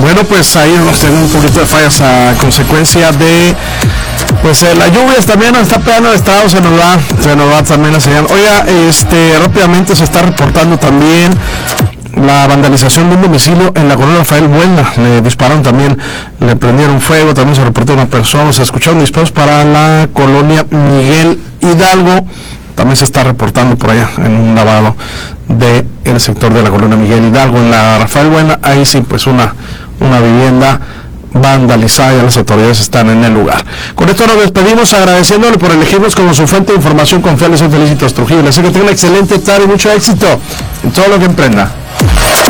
Bueno, pues ahí hemos tenido un poquito de fallas a consecuencia de las lluvias. También nos está pegando el estado, se nos va también la señal. Oiga, rápidamente se está reportando también la vandalización de un domicilio en la colonia Rafael Buelna. Le dispararon también, le prendieron fuego, también se reportó una persona, se escucharon disparos para la colonia Miguel Hidalgo. También se está reportando por allá en un lavado del sector de la colonia Miguel Hidalgo, en la Rafael Buelna. Ahí sí, pues una vivienda vandalizada, ya las autoridades están en el lugar. Con esto nos despedimos agradeciéndole por elegirnos como su fuente de información confiable. Soy Felicitos Trujillo. Les deseo que tenga una excelente tarde y mucho éxito en todo lo que emprenda.